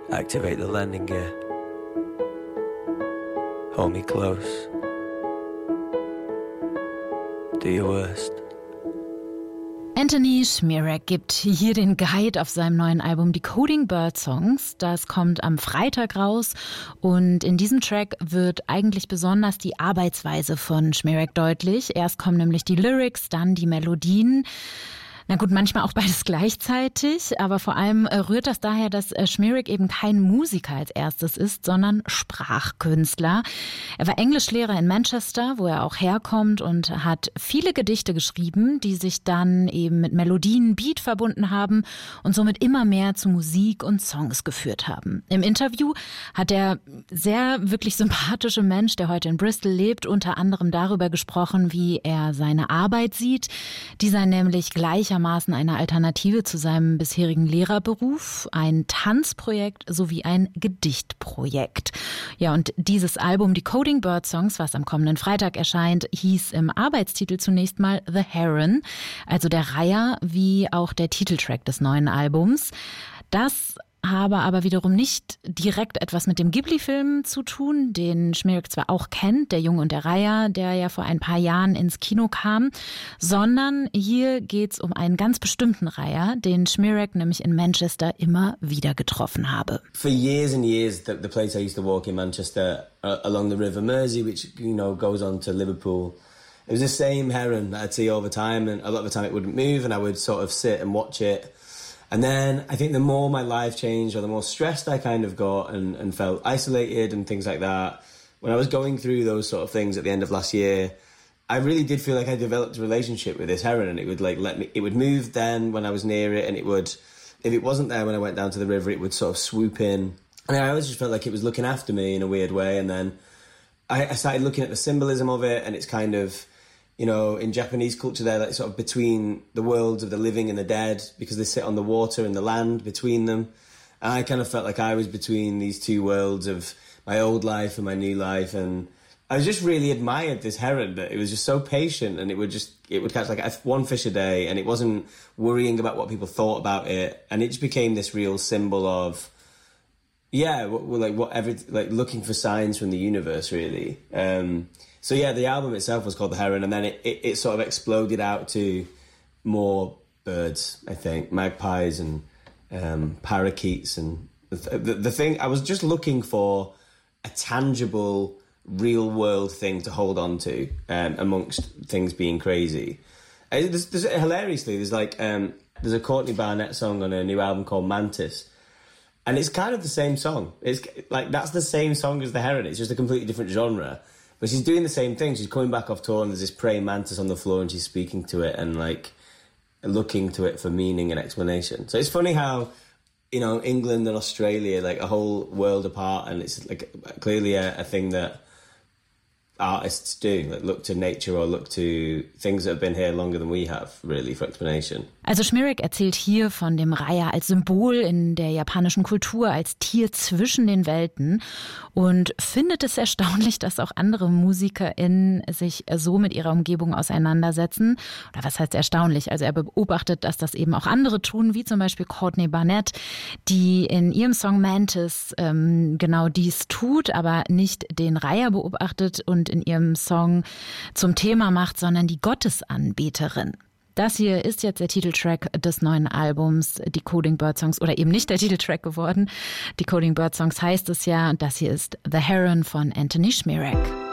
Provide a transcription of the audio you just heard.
Activate the landing gear. Hold me close. Do your worst. Anthony Szmierek gibt hier den Guide auf seinem neuen Album Decoding Birdsongs. Das kommt am Freitag raus und in diesem Track wird eigentlich besonders die Arbeitsweise von Szmierek deutlich. Erst kommen nämlich die Lyrics, dann die Melodien. Na gut, manchmal auch beides gleichzeitig, aber vor allem rührt das daher, dass Szmierek eben kein Musiker als erstes ist, sondern Sprachkünstler. Er war Englischlehrer in Manchester, wo er auch herkommt und hat viele Gedichte geschrieben, die sich dann eben mit Melodien, Beat verbunden haben und somit immer mehr zu Musik und Songs geführt haben. Im Interview hat der sehr wirklich sympathische Mensch, der heute in Bristol lebt, unter anderem darüber gesprochen, wie er seine Arbeit sieht. Die sei nämlich gleichermaßen eine Alternative zu seinem bisherigen Lehrerberuf, ein Tanzprojekt sowie ein Gedichtprojekt. Ja, und dieses Album Decoding Birdsongs, was am kommenden Freitag erscheint, hieß im Arbeitstitel zunächst mal The Heron, also der Reiher, wie auch der Titeltrack des neuen Albums. Das habe aber wiederum nicht direkt etwas mit dem Ghibli-Film zu tun, den Szmierek zwar auch kennt, Der Junge und der Reiher, der ja vor ein paar Jahren ins Kino kam, sondern hier geht's um einen ganz bestimmten Reiher, den Szmierek nämlich in Manchester immer wieder getroffen habe. For years and years, the place I used to walk in Manchester along the River Mersey, which, you know, goes on to Liverpool, it was the same heron that I'd see all the time, and a lot of the time it wouldn't move, and I would sort of sit and watch it. And then I think the more my life changed, or the more stressed I kind of got and felt isolated and things like that, when I was going through those sort of things at the end of last year, I really did feel like I developed a relationship with this heron, and it would like it would move then when I was near it, and it would, if it wasn't there when I went down to the river, it would sort of swoop in. And I always just felt like it was looking after me in a weird way. And then I started looking at the symbolism of it, and it's kind of, you know, in Japanese culture, they're like sort of between the worlds of the living and the dead, because they sit on the water and the land between them. And I kind of felt like I was between these two worlds of my old life and my new life. And I just really admired this heron, that it was just so patient, and it would catch like one fish a day, and it wasn't worrying about what people thought about it. And it just became this real symbol of, yeah, looking for signs from the universe, really. So yeah, the album itself was called The Heron, and then it sort of exploded out to more birds, I think, magpies and parakeets. And the thing, I was just looking for a tangible, real-world thing to hold on to amongst things being crazy. Hilariously, there's a Courtney Barnett song on a new album called Mantis, and it's kind of the same song. It's like, that's the same song as The Heron. It's just a completely different genre. But she's doing the same thing. She's coming back off tour, and there's this praying mantis on the floor, and she's speaking to it and like looking to it for meaning and explanation. So it's funny how, you know, England and Australia, like a whole world apart, and it's like clearly a thing that artists do, like look to nature or look to things that have been here longer than we have, really, for explanation. Also Szmierek erzählt hier von dem Reiher als Symbol in der japanischen Kultur, als Tier zwischen den Welten, und findet es erstaunlich, dass auch andere MusikerInnen sich so mit ihrer Umgebung auseinandersetzen. Oder was heißt erstaunlich? Also er beobachtet, dass das eben auch andere tun, wie zum Beispiel Courtney Barnett, die in ihrem Song Mantis genau dies tut, aber nicht den Reiher beobachtet und in ihrem Song zum Thema macht, sondern die Gottesanbeterin. Das hier ist jetzt der Titeltrack des neuen Albums Decoding Birdsongs, oder eben nicht der Titeltrack geworden. Decoding Birdsongs heißt es ja, und das hier ist The Heron von Anthony Szmierek.